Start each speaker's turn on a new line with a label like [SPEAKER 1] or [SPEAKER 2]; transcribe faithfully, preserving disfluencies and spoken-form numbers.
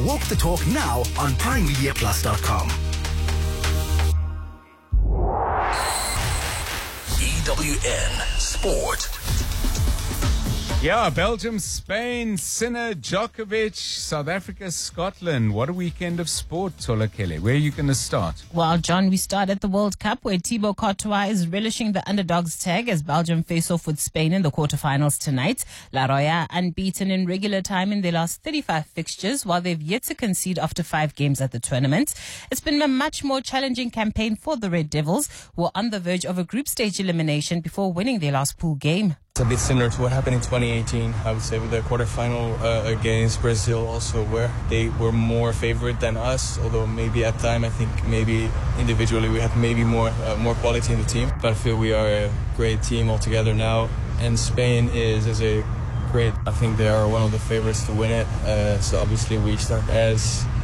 [SPEAKER 1] Walk the Talk now on prime media plus dot com. E W N Sport.
[SPEAKER 2] Yeah, Belgium, Spain, Sinner, Djokovic, South Africa, Scotland. What a weekend of sport, Tola Kelly. Where are you going to start?
[SPEAKER 3] Well, John, we start at the World Cup where Thibaut Courtois is relishing the underdogs tag as Belgium face off with Spain in the quarterfinals tonight. La Roya unbeaten in regular time in their last thirty-five fixtures while they've yet to concede after five games at the tournament. It's been a much more challenging campaign for the Red Devils, who are on the verge of a group stage elimination before winning their last pool game.
[SPEAKER 4] It's a bit similar to what happened in twenty eighteen, I would say, with the quarterfinal uh, against Brazil also, where they were more favorite than us, although maybe at time I think maybe individually we had maybe more uh, more quality in the team. But I feel we are a great team altogether now, and Spain is, is a great, I think they are one of the favorites to win it, uh, so obviously we start as